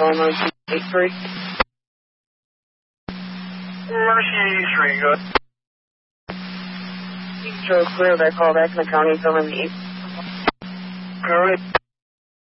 calling on 283. Mercy 83, good. Show clear that call back in the county, covering the 8. Good.